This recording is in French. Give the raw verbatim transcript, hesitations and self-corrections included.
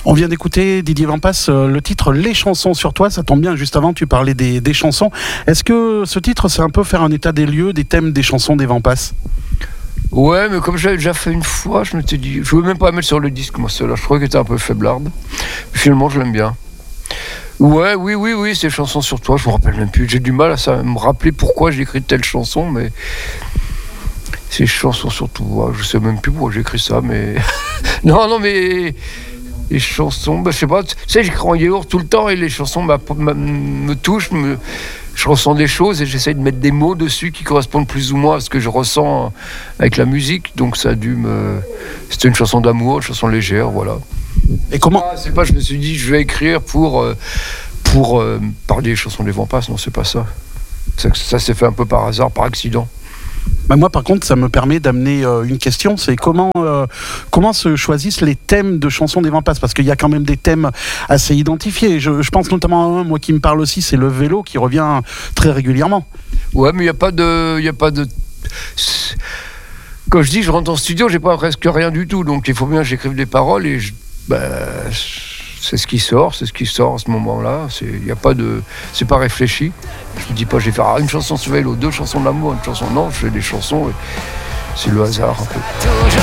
On vient d'écouter Didier Vampas, euh, le titre Les chansons sur toi, ça tombe bien, juste avant tu parlais des, des chansons. Est-ce que ce titre c'est un peu faire un état des lieux, des thèmes des chansons des Vampas? Ouais, mais comme j'avais déjà fait une fois, je me suis dit, je ne veux même pas la mettre sur le disque, moi, celle-là, je trouvais qu'elle était un peu faiblarde. Finalement, je l'aime bien. Ouais, oui, oui, oui, ces chansons sur toi, je me rappelle même plus. J'ai du mal à ça, à me rappeler pourquoi j'ai écrit telle chanson, mais ces chansons sur toi, je sais même plus pourquoi j'ai écrit ça, mais non, non, mais les chansons, bah, je sais pas, tu sais, j'écris en yaourt tout le temps et les chansons bah, me touchent, me... je ressens des choses et j'essaye de mettre des mots dessus qui correspondent plus ou moins à ce que je ressens avec la musique. Donc ça a dû me... C'était une chanson d'amour, une chanson légère, voilà. Et comment ah, c'est pas, je me suis dit, je vais écrire pour, euh, pour euh, parler des chansons des Vampas. Non, c'est pas ça. Ça, ça s'est fait un peu par hasard, par accident. Bah moi, par contre, ça me permet d'amener euh, une question, c'est comment, euh, comment se choisissent les thèmes de chansons des Vampas? Parce qu'il y a quand même des thèmes assez identifiés. Je, je pense notamment à un, moi, qui me parle aussi, c'est le vélo, qui revient très régulièrement. Ouais, mais il n'y a pas de... Y a pas de... Quand je dis je rentre en studio, j'ai pas presque rien du tout. Donc il faut bien que j'écrive des paroles et je... ben, c'est ce qui sort, c'est ce qui sort à ce moment-là. C'est, y a pas de, c'est pas réfléchi. Je me dis pas, je vais faire une chanson sur vélo, deux chansons d'amour, une chanson. Non, je fais des chansons et c'est le hasard un peu.